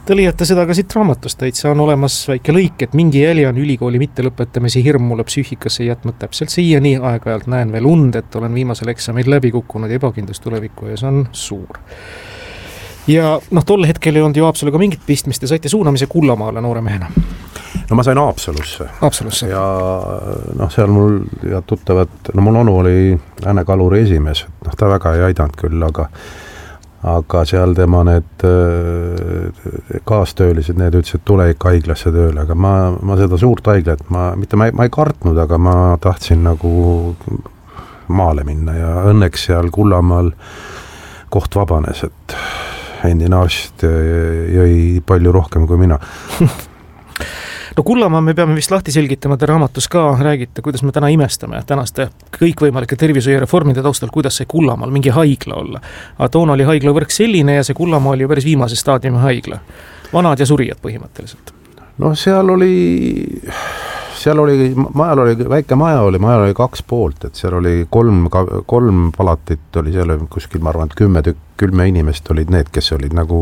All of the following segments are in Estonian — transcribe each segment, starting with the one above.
Te leiate seda ka siit raamatust, täitsa on olemas väike lõik, et mingi jälje on ülikooli mittelõpetamise hirm mulle psüühikasse jätnud täpselt siiani, aeg-ajalt näen veel und, et olen viimasel eksamil läbi kukkunud ja ebakindlus tuleviku ees on suur. Ja tol hetkel ei olnud ju Haapsaluga mingit pistmist ja saite suunamise Kullamaale noore mehena. No ma sain Haapsalusse. Ja seal mul ja tuttavad, mul onu oli Ääne Kaluri esimees, ta väga ei aidanud küll, aga seal tema need kaastöölised, need ütlesid, tule ikka haiglasse tööle, aga ma seda suurt haiglat, ma ei kartnud, aga ma tahtsin nagu maale minna ja õnneks seal Kullamaal koht vabanes, et endine arst jõi palju rohkem kui mina. No Kullamaa me peame vist lahti selgitama, te raamatus ka räägite, kuidas me täna imestame tänaste kõikvõimalike tervishoiureformide taustal, kuidas sai Kullamaal mingi haigla olla. Aga toona oli haiglavõrk selline ja see Kullamaa oli ju päris viimase staadiumi haigla. Vanad ja surijad põhimõtteliselt. No seal oli, majal oli väike maja oli 2 poolt, et seal oli 3 palatit oli seal kuskil, ma arvan, et 10 inimest olid need, kes olid nagu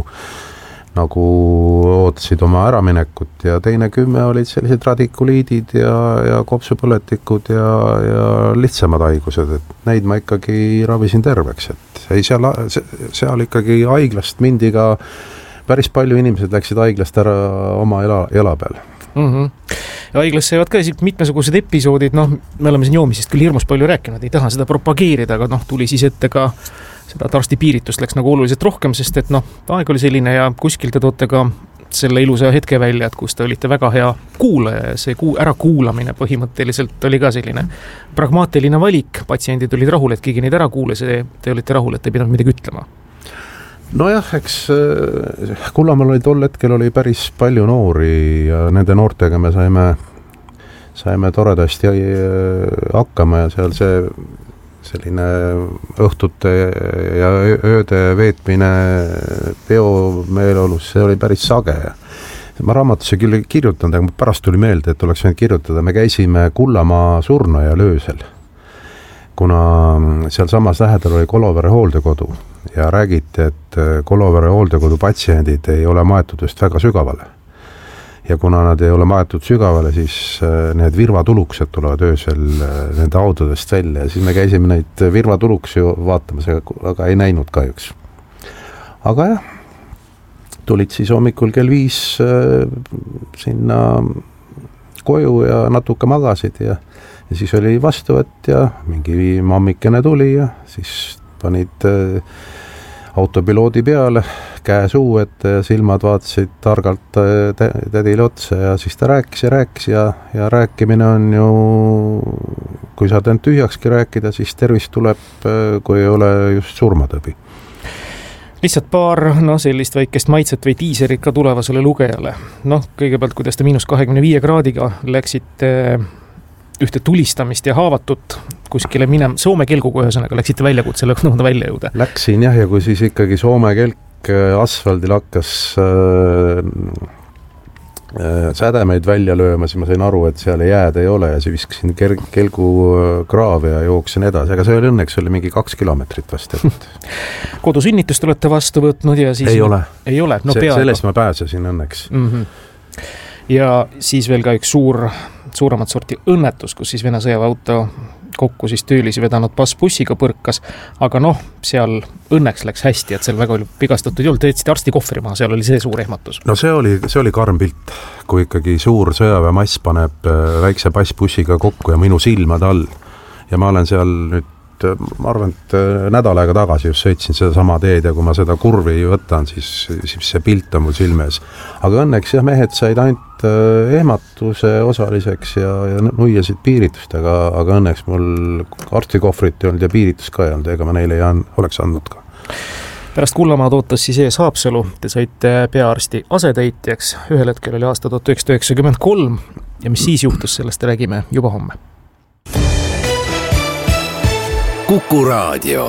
ootasid oma äraminekut ja teine 10 olid sellised radikuliidid ja kopsupõletikud ja lihtsamad haigused, et neid ma ikkagi ravisin terveks, et ei seal ikkagi haiglast mindi ka päris palju inimesed läksid haiglast ära oma jala peal. Ja haiglas seevad ka mitmesugused episoodid, me oleme siin joomisest küll hirmus palju rääkinud, ei taha seda propageerida, aga tuli siis ette ka seda, et arstipiiritust läks nagu oluliselt rohkem, sest et aeg oli selline ja kuskil te toote ka selle ilusa hetke välja, et kus te olite väga hea kuulaja ja see ärakuulamine põhimõtteliselt oli ka selline pragmaatiline valik, patsiendid olid rahul, et keegi neid ära kuulas ja te olite rahul, et ei pidanud midagi ütlema. Nojah, eks Kullamaal oli tol hetkel oli päris palju noori ja nende noortega me saime toredasti hakkama ja seal see selline õhtute ja ööde veetmine peomeeleolus, see oli päris sage. Ma raamatusse küll ei kirjutanud, aga pärast tuli meelde, et oleks võinud kirjutada. Me käisime Kullamaa surnuaial öösel, kuna seal samas lähedal oli Kolovere hooldekodu ja räägiti, et Kolovere hooldekodu patsiendid ei ole maetud just väga sügavale. Ja kuna nad ei ole maetud sügavale, siis need virvatuluksed tulevad öösel nende autodest välja ja siis me käisime neid virvatuluksi vaatamas, aga ei näinud kahjuks. Aga jah, tulid siis hommikul kell 5 sinna koju ja natuke magasid ja siis oli vastuvõtt ja mingi mammikene tuli ja siis panid autopiloodi peale, käe suu ette ja silmad vaatasid targalt tädile otsa ja siis ta rääkis ja rääkimine on ju, kui saad end tühjakski rääkida, siis tervis tuleb, kui ei ole just surmatõbi. Lihtsalt paar sellist väikest maitset või tiiserit ka tulevasele lugejale. Kõigepealt, kuidas te -25 kraadiga läksite ühte tulistamist ja haavatut kuskile minema, Soome kelguga ühesõnaga läksite väljakutsele, välja jõuda. Läksin jah, ja kui siis ikkagi Soome kelk asfaldil hakkas sädemeid välja lööma, siis ma sain aru, et seal jääd ei ole ja siis viskasin kelgu kraavi ja jooksin edasi, aga see oli õnneks oli mingi 2 kilomeetrit vast. Kodusünnitust olete vastu võtnud ja siis... Ei ole. Sellest ma pääsesin õnneks. Ja siis veel ka üks suuremat sorti õnnetus, kus siis Vene sõjaväeauto kokku siis töölisi vedanud bussiga põrkas, aga seal õnneks läks hästi, et seal väga oli pigastatud juhul, te jätsite arstikohvri maha, seal oli see suur ehmatus. No see oli karm pilt, kui ikkagi suur sõjaväemass paneb väikse bussiga kokku ja minu silmad all ja ma olen seal nüüd, ma arvan, et nädal aega tagasi just sõitsin seda sama teed ja kui ma seda kurvi võtan, siis see pilt on mul silmes. Aga õnneks jah, mehed said ainult ehmatuse osaliseks ja nuiasid piiritust, aga õnneks mul arstikohvrit ei olnud ja piiritust ka ei olnud, ega ma neile oleks andnud ka. Pärast Kullamaad ootas siis ees Haapsalu, te saite peaarsti asetäitjaks, ühel hetkel oli aasta 1993 ja mis siis juhtus, sellest räägime juba homme. Kuku Raadio.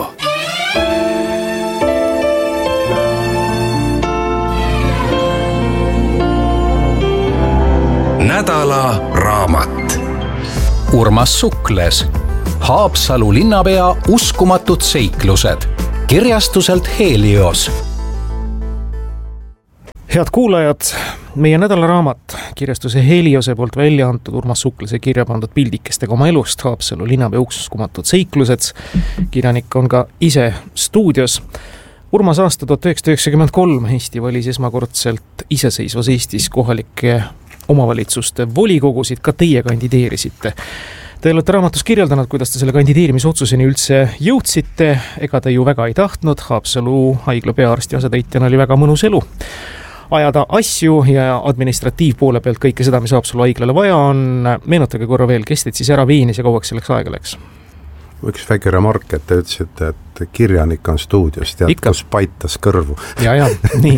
Nädala raamat. Urmas Sukles, Haapsalu linnapea uskumatud seiklused, kirjastuselt Helios. Head kuulajad, meie nädalaraamat kirjastuse Heliose poolt välja antud Urmas Suklase kirja pandud pildikestega oma elust Haapsalu linnapea uskumatud seiklused. Kirjanik on ka ise stuudios. Urmas, aasta 1993 Eesti valis esmakordselt iseseisvas Eestis kohalike omavalitsuste volikogusid, ka teie kandideerisite. Te olete raamatus kirjeldanud, kuidas te selle kandideerimisotsuseni üldse jõudsite, ega te ju väga ei tahtnud. Haapsalu haigla peaarsti asetäitjana oli väga mõnus elu. Ajada asju ja administratiivpoole pealt kõike seda, mis Haapsalu haiglale vaja on. Meenutage korra veel, kes teid siis ära veenis ja kauaks selleks aega läks? Üks väike remark, et te ütlesite, et kirjanik on stuudios, tead, kus paitas kõrvu. Ja, nii.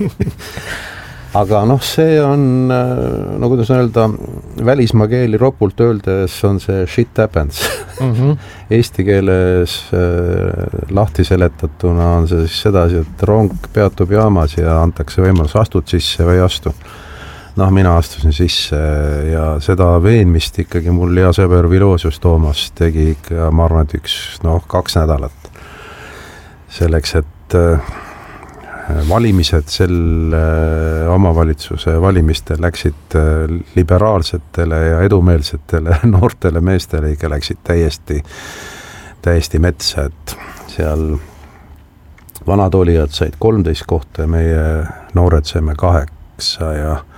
Aga see on, no kuidas öelda, välismaa keeli ropult öeldes on see shit happens. Eesti keeles lahti seletatuna on see siis sedasi, et rong peatub jaamas ja antakse võimalus, astud sisse või astu. Mina astusin sisse ja seda veenmist ikkagi mul hea sõber Vilosius Toomas tegi ikka, ma arvan, et 2 nädalat. Selleks, et valimised sel omavalitsuse valimistel läksid liberaalsetele ja edumeelsetele noortele meestele ikka läksid täiesti metsa, et seal vanad olijad said 13 kohta ja meie noored saime 8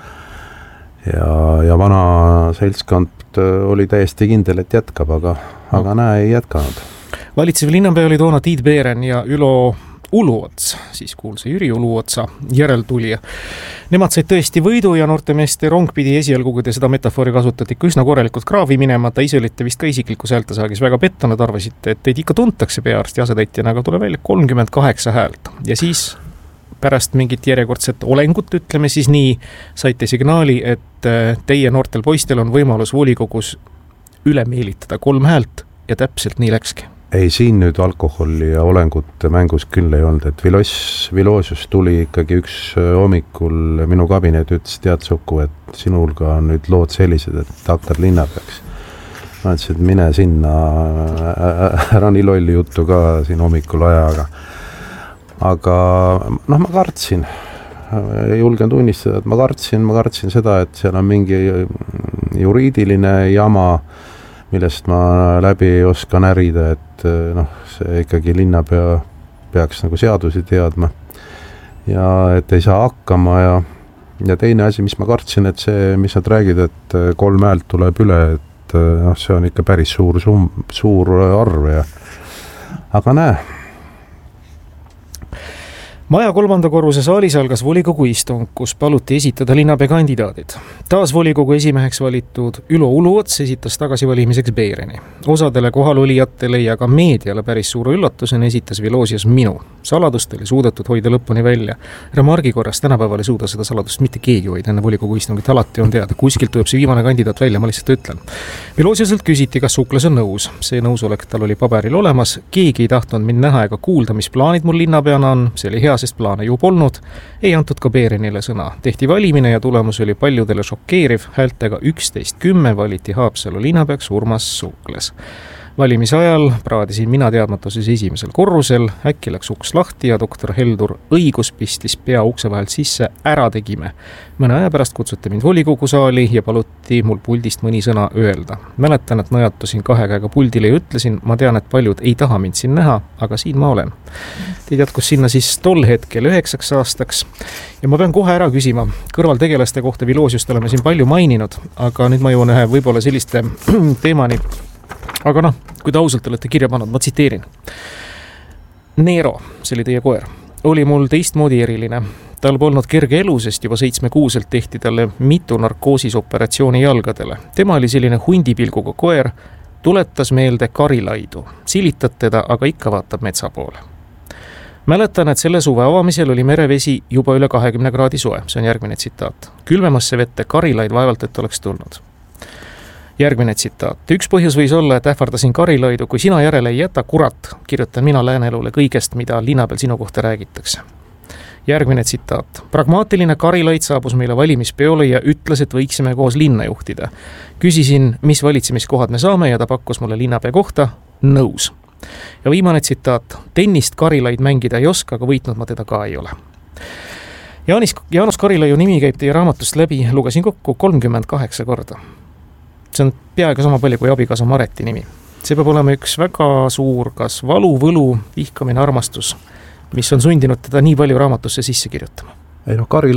ja vana seltskond oli täiesti kindel, et jätkab, aga näe, ei jätkanud. Valitsev linnapea oli toona Tiit Beeren ja Ülo Uluots, siis kuulsa Jüri Uluotsa järeltulija. Nemad said tõesti võidu ja noortemeeste rong pidi esialgu, kui te seda metafoori kasutati, ikka üsna korralikult kraavi minema. Ta ise olite vist ka isiklikus häältesaagis väga pettunud, arvasite, et teid ikka tuntakse peaarsti asetäitjana, aga tuleb välja 38 häält. Ja siis pärast mingit järjekordset olengut, ütleme siis nii, saite signaali, et teie noortel poistel on võimalus volikogus üle meelitada 3 häält ja täpselt nii läkski. Ei, siin nüüd alkoholi ja olengut mängus küll ei olnud, et Vilosius tuli ikkagi üks hommikul minu kabinet, ütles tead Suku, et sinul ka on nüüd lood sellised, et hakkad linnapeaks. Ma ütlesin, et mine sinna, ära nii lolli juttu ka siin hommikul aja, aga ma kartsin. Julgen tunnistada, et ma kartsin seda, et seal on mingi juriidiline jama, millest ma läbi ei oska närida, et see ikkagi linnapea peaks nagu seadusi teadma ja et ei saa hakkama ja teine asi, mis ma kartsin, et see, mis nad räägid, et 3 häält tuleb üle, et see on ikka päris suur arv aga näe. Maja 3. korruse saalis algas volikogu istung, kus paluti esitada linnapea kandidaadid. Taas volikogu esimeheks valitud Ülo Uluots esitas tagasivalimiseks Beereni. Osadele kohalolijatele ja ka meediale päris suure üllatusena esitas Vilosius minu. Saladust oli suudetud hoida lõpuni välja. Remargi korras tänapäeval ei suuda seda saladust mitte keegi hoida enne volikogu istungit, alati on teada. Kuskilt tuleb see viimane kandidaat välja, ma lihtsalt ütlen. Vilosiuselt küsiti, kas Suklas on nõus. See nõusolek tal oli paberil olemas. Keegi ei tahtnud mind näha ega kuulda, mis plaanid mul linnapeana on. See oli hea, sest plaane ju polnud. Ei antud ka Beerenile sõna. Tehti valimine ja tulemus oli paljudele šokeeriv. Häältega 11-10 valiti Haapsalu linnapeaks Urmas Sukles. Valimise ajal praadisin mina teadmatuses 1. korrusel, äkki läks uks lahti ja doktor Heldur õigus pistis pea ukse vahelt sisse, ära tegime. Mõne aja pärast kutsuti mind volikogu saali ja paluti mul puldist mõni sõna öelda. Mäletan, et najatusin 2 käega puldile ja ütlesin, ma tean, et paljud ei taha mind siin näha, aga siin ma olen. Teid jätkus sinna siis tol hetkel 9 aastaks ja ma pean kohe ära küsima. Kõrvaltegelaste kohta Vilosiust oleme siin palju maininud, aga nüüd ma jõuan ühe võib-olla selliste teemani. Aga kui te ausalt olete kirja pannud, ma tsiteerin. Neero, see oli teie koer, oli mul teistmoodi eriline. Tal polnud kerge elu, sest juba 7-kuuselt tehti talle mitu narkoosisoperatsiooni jalgadele. Tema oli selline hundipilguga koer, tuletas meelde Karilaidu. Silitad teda, aga ikka vaatab metsa poole. Mäletan, et selle suve avamisel oli merevesi juba üle 20 kraadi soe. See on järgmine tsitaat. Külmemasse vette Karilaid vaevalt, et oleks tulnud. Järgmine tsitaat. Üks põhjus võis olla, et ähvardasin Karilaidu, kui sina järele ei jäta, kurat, kirjutan mina Lääneelule kõigest, mida linnapeel sinu kohta räägitakse. Järgmine tsitaat. Pragmaatiline Karilaid saabus meile valimispeole ja ütles, et võiksime koos linna juhtida. Küsisin, mis valitsemiskohad me saame ja ta pakkus mulle linnapea kohta. Nõus. Ja viimane tsitaat. Tennist Karilaid mängida ei oska, aga võitnud ma teda ka ei ole. Jaanus Karilaiu nimi käib teie raamatust läbi, lugesin kokku 38 korda. See on peaaegu sama palju kui abikaasa Mareti nimi. See peab olema üks väga suur, kas valu, võlu, vihkamine, armastus, mis on sundinud teda nii palju raamatusse sisse kirjutama. Ei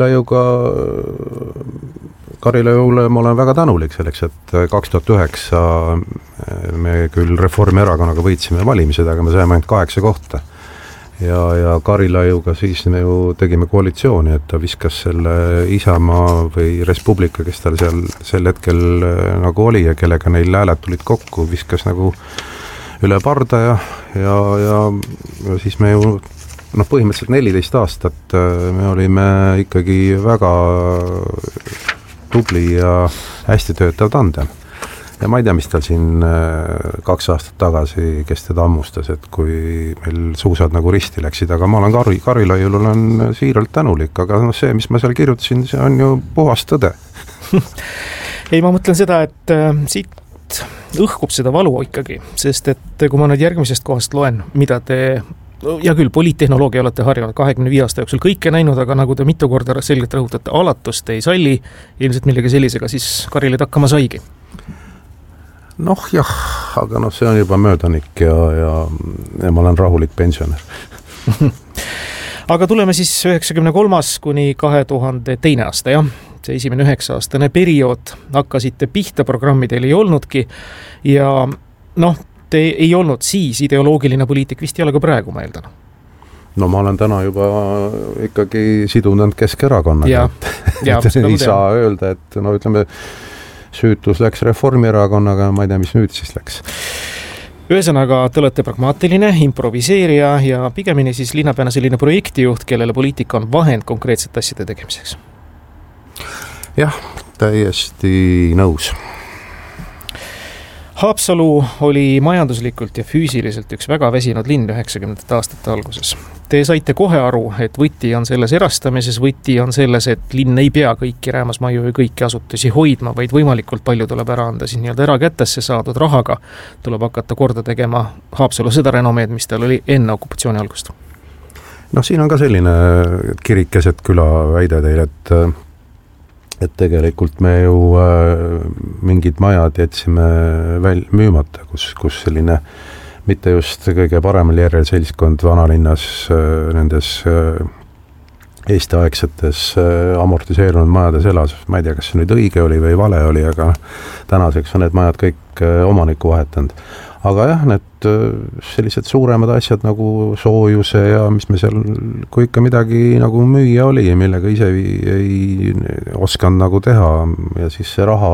Karilaiule ma olen väga tänulik selleks, et 2009 me küll Reformierakonnaga võitsime valimised, aga me saime ainult 8 kohta. Ja Karilaiuga siis me ju tegime koalitsiooni, et ta viskas selle Isamaa või Res Publica, kes tal seal sel hetkel nagu oli ja kellega neil hääled tulid kokku, viskas nagu üle parda ja siis me ju põhimõtteliselt 14 aastat me olime ikkagi väga tubli ja hästi töötav tandem. Ja ma ei tea, mis tal siin 2 aastat tagasi, kes teda ammustas, et kui meil suusad nagu risti läksid, aga ma olen Karilaiul olen siiralt tänulik, aga see, mis ma seal kirjutasin, see on ju puhas tõde. Ei, ma mõtlen seda, et siit õhkub seda valu ikkagi, sest et kui ma nüüd järgmisest kohast loen, mida te ja küll, poliittehnoloogia olete harjunud 25 aasta jooksul kõike näinud, aga nagu te mitu korda selgelt rõhutate, alatust ei salli, ilmselt millegi sellisega siis Karilaid hakkama saigi. Jah, aga see on juba möödanik ja ma olen rahulik pensionär. Aga tuleme siis 93. kuni 2002. aasta, jah. See esimene 9-aastane periood hakkasite pihta, programmi teil ei olnudki ja te ei olnud siis ideoloogiline poliitik, vist ei ole ka praegu, ma eeldan. Ma olen täna juba ikkagi sidunud Keskerakonnaga, et ei saa öelda, et ütleme, süütus läks Reformierakonnaga, ma ei tea, mis nüüd siis läks. Ühesõnaga, te olete pragmaatiline, improviseerija ja pigemini siis linnapeana selline projektijuht, kellele poliitika on vahend konkreetsete asjade tegemiseks. Jah, täiesti nõus. Haapsalu oli majanduslikult ja füüsiliselt üks väga väsinud linn 90. aastate alguses. Te saite kohe aru, et võti on selles erastamises, võti on selles, et linn ei pea kõiki Räämasmaju ja kõiki asutusi hoidma, vaid võimalikult palju tuleb ära anda siis nii-öelda erakätesse saadud rahaga. Tuleb hakata korda tegema Haapsalu seda renomeed, mis tal oli enne okupatsiooni algust. Siin on ka selline kirikeset küla väide teil, et tegelikult me ju mingid majad jätsime müümata, kus selline mitte just kõige paremal järjel seltskond vanalinnas nendes Eesti-aegsetes amortiseerunud majades elas. Ma ei tea, kas see nüüd õige oli või vale oli, aga tänaseks on need majad kõik omaniku vahetanud. Aga jah, need sellised suuremad asjad nagu soojuse ja mis me seal, kui ikka midagi nagu müüa oli, millega ise ei osanud nagu teha ja siis see raha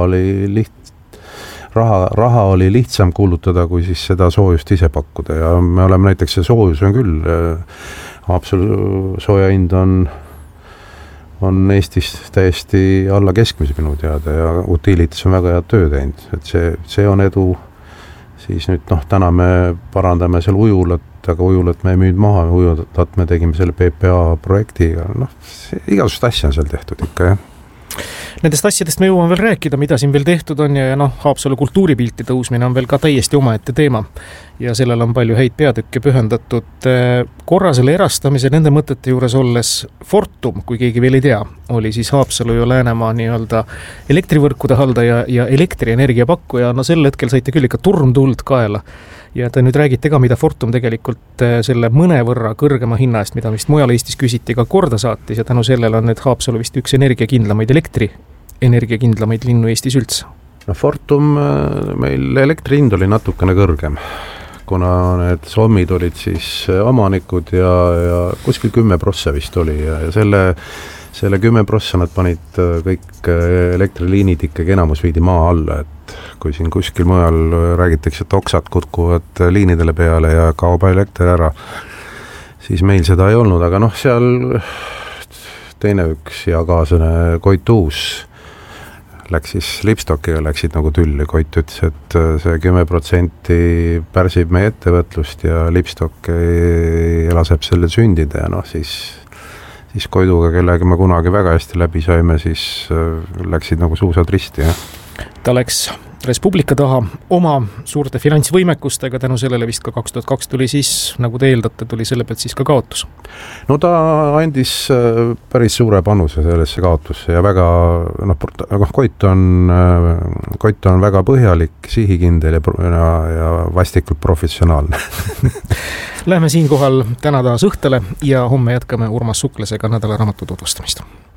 oli lihtsam kuulutada, kui siis seda soojust ise pakkuda ja me oleme näiteks see soojus on küll, Haapsalu sooja hind on Eestis täiesti alla keskmise minu teada ja Utilitas on väga head töö teinud, et see on edu. Siis nüüd täna me parandame seal ujulat, aga ujulat me ei müünud maha, ujulat me tegime selle PPA projektiga, igasugust asja on seal tehtud ikka, jah. Nendest asjadest me jõuame veel rääkida, mida siin veel tehtud on ja Haapsalu kultuuripilti tõusmine on veel ka täiesti omaette teema ja sellel on palju häid peatükke pühendatud. Korra selle erastamise nende mõtete juures olles Fortum, kui keegi veel ei tea, oli siis Haapsalu ja Läänemaa nii-öelda elektrivõrkude haldaja ja elektrienergia pakkuja. Sel hetkel saite küll ikka turmtuld kaela ja te nüüd räägite ka, mida Fortum tegelikult selle mõnevõrra kõrgema hinna eest, mida vist mujal Eestis küsiti, ka korda saatis ja tänu sellele on nüüd Haapsalu vist üks energiakindlamaid energiakindlamaid linnu Eestis üldse. Fortum, meil elektri hind oli natukene kõrgem, kuna need sommid olid siis omanikud ja kuskil 10% vist oli ja selle 10% nad panid kõik elektriliinid ikkagi enamus viidi maa alla, et kui siin kuskil mujal räägitakse, et oksad kutkuvad liinidele peale ja kaob elekter ära, siis meil seda ei olnud, aga seal teine üks ja kaasane Koit Uus läks siis Lipstockiga, läksid nagu tülli. Koit ütles, et see 10% pärsib meie ettevõtlust ja Lipstock laseb selle sündida ja siis Koiduga, kellega me kunagi väga hästi läbi saime, siis läksid nagu suusad risti. Ja. Ta läks Res Publica taha oma suurte finantsvõimekustega, tänu sellele vist ka 2002 tuli siis, nagu te eeldate, tuli selle pealt siis ka kaotus. No ta andis päris suure panuse sellesse kaotusse ja väga, Koit on väga põhjalik, sihikindel ja vastikult professionaalne. Läheme siinkohal täna taas õhtele ja homme jätkame Urmas Suklesega nädalaraamatu tutvustamist.